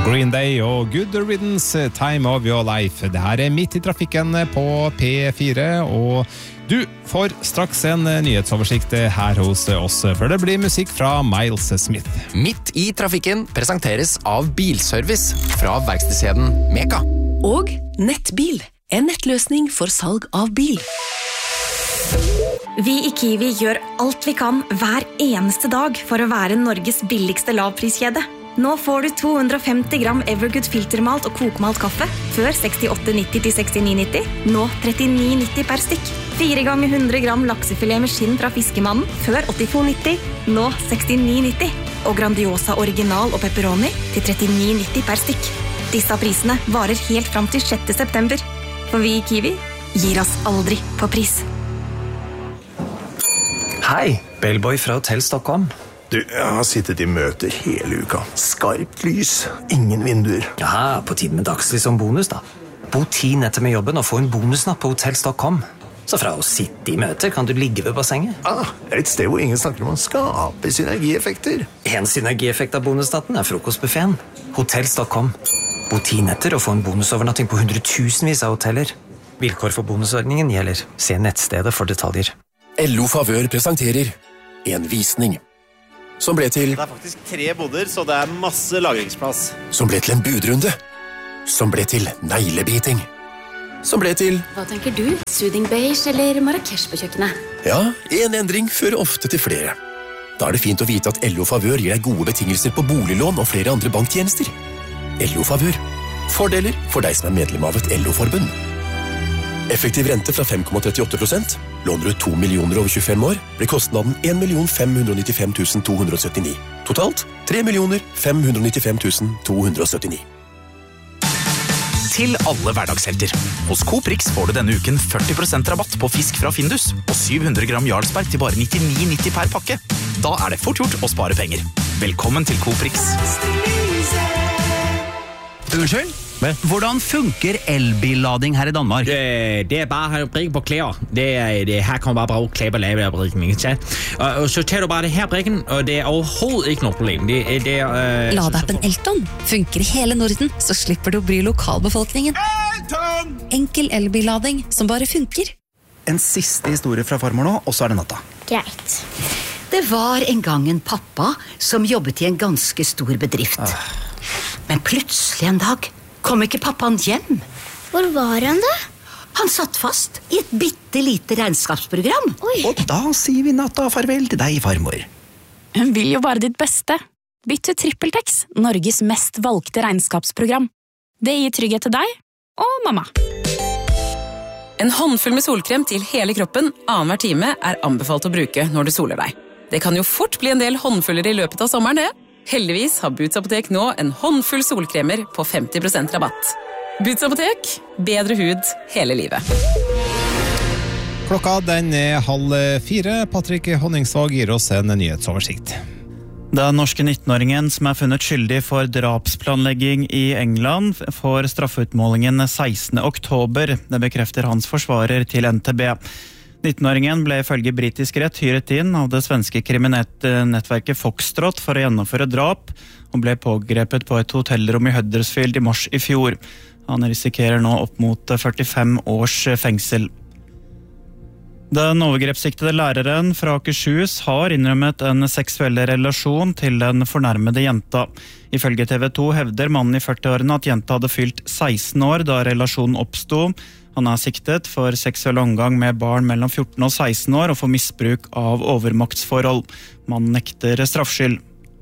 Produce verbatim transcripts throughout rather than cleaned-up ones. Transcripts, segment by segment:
Green Day og Good Riddance, Time of Your Life. Det her er midt i trafikken på P fire, og du får straks en nyhetsoversikt her hos oss, før det blir musikk fra Miles Smith. Midt i trafikken presenteres av Bilservice fra verkstedskjeden Meka. Og Nettbil, en nettløsning for salg av bil. Vi i Kiwi gjør alt vi kan hver eneste dag for å være Norges billigste lavpriskjede. Nå får du to hundre og femti gram Evergood filtermalt og kokmalt kaffe, før sekstiåtte nitti til sekstini nitti, nå trettini nitti per stykk. Fire ganger hundre gram laksefilet med skinn fra fiskemannen, før åttito nitti, nå sekstini nitti. Og Grandiosa original og pepperoni til trettini nitti per stykk. Disse prisene varer helt fram til sjette september. For vi i Kiwi gir oss aldri på pris. Hei, Bellboy fra Hotel Stockholm. Du, jeg har sittet i møter hele uka. Skarpt lys, ingen vinduer. Ja, på tiden med dagslys som bonus da. Bo ti netter med jobben og få en bonusnapp på Hotel Stockholm. Så fra å sitte i møter kan du ligge ved bassenget. Ah, det er et sted hvor ingen snakker om å skape synergieffekter. En synergieffekt av bonusnatten er frokostbuffeten. Hotel Stockholm. Bo ti netter og få en bonusovernatting på hundretusenvis av hoteller. Vilkår for bonusordningen gjelder. Se nettstedet for detaljer. L O Favør presenterer en visning som ble til Det er faktisk tre boder, så det er masse lagringsplass. Som ble til en budrunde. Som ble til neglebiting. Som ble til Hva tenker du? Soothing beige eller Marrakesh på kjøkkenet? Ja, en endring fører ofte til flere. Da er det fint å vite at L O Favør gir deg gode betingelser på boliglån og flere andre banktjenester. L O Favør. Fordeler for deg som er medlem av et L O-forbund. Effektiv rente fra fem komma trettiåtte prosent. Låner du to millioner over tjuefem år, blir kostnaden en million fem hundre og nittifem tusen to hundre og syttini. Totalt tre millioner fem hundre og nittifem tusen to hundre og syttini. Til alle hverdagshelter. Hos Coop Rix får du denne uken førti prosent rabatt på fisk fra Findus og syv hundre gram Jarlsberg til bare nittini nitti per pakke. Da er det fort gjort å spare penger. Velkommen til Coop Rix. Unnskyld? Hvordan funker elbillading her i Danmark? Det, det er bare å brikke på klær. Det er, det, her kan man bare bruke klær på lavebrikken. Og, og så tar du bare det her brikken, og det er overhovedet ikke noe problem. Det, det er, uh, Ladeappen Elton funker i hele Norden, så slipper du å bry lokalbefolkningen. Elton! Enkel elbillading som bare funker. En siste historie fra farmor nå, og så er det natta. Greit. Det var en gang en pappa som jobbet i en ganske stor bedrift. Ah. Men plutselig en dag kom ikke pappaen hjem. Hvor var han da? Han satt fast i et bittelite regnskapsprogram. Oi. Og da sier vi natta farvel til deg, farmor. Hun vil jo bare ditt beste. Bytt til TrippelTex, Norges mest valgte regnskapsprogram. Det gir trygghet til deg og mamma. En håndfull med solkrem til hele kroppen annenhver time er anbefalt å bruke når du soler deg. Det kan jo fort bli en del håndfuller i løpet av sommeren, det. Heldigvis har Boots Apotek nå en håndfull solkremer på femti prosent rabatt. Boots Apotek, bedre hud hele livet. Klokka den er halv fire. Patrick Honningsvåg gir oss en nyhetsoversikt. Den norske nittenåringen som er funnet skyldig for drapsplanlegging i England får straffeutmålingen sekstende oktober. Det bekrefter hans forsvarer til N T B. nittenåringen ble ifølge britisk rett hyret inn av det svenske kriminalnettverket Foxtrot for å gjennomføre drap, og ble pågrepet på et hotellrom i Huddersfield i mars i fjor. Han risikerer nå opp mot førtifem års fengsel. Den overgrepssiktede læreren fra Akershus har innrømmet en seksuell relasjon til den fornærmede jenta. Ifølge T V to hevder mannen i førti-årene at jenta hadde fylt seksten år da relasjonen oppstod. Han er siktet for seksuell omgang med barn mellom fjorten og seksten år og for misbruk av overmaktsforhold. Mannen nekter straffskyld.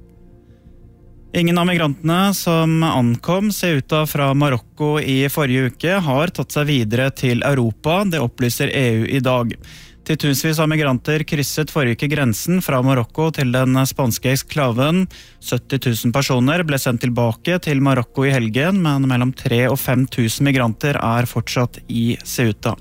Ingen av migrantene som ankom Ceuta fra Marokko i forrige uke har tatt seg videre til Europa, det opplyser E U i dag. Titusenvis av migranter krysset forrige uke grensen fra Marokko til den spanske eksklaven. sytti tusen personer ble sendt tilbake til Marokko i helgen, men mellom tre og fem tusen migranter er fortsatt i Ceuta.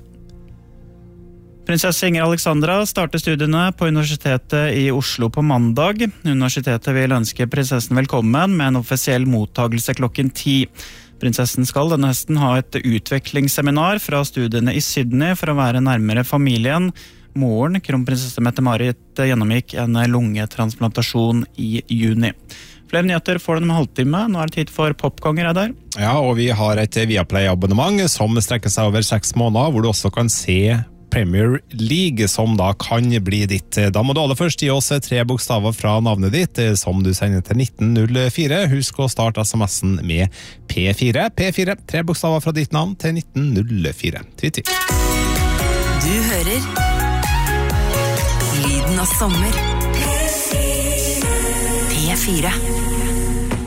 Prinsesse Inger Alexandra starter studiene på Universitetet i Oslo på mandag. Universitetet vil ønske prinsessen velkommen med en offisiell mottagelse klokken ti. Prinsessen skal denne høsten ha et utviklingsseminar fra studiene i Sydney for å være nærmere familien. Moren, kronprinsesse Mette-Marit, gjennomgikk en lungetransplantasjon i juni. Flere nyheter får du om en halvtime. Nå er det tid for Popkonger, er der. Ja, og vi har et Viaplay-abonnement som strekker seg over seks måneder, hvor du også kan se Premier League, som da kan bli ditt. Da må du aller først gi oss tre bokstaver fra navnet ditt, som du sender til nitten null fire. Husk å starte sms'en med P fire. P fire, tre bokstaver fra ditt navn til nitten null fire. Tvi-tvi. Du hører Lyden av sommer. P fire.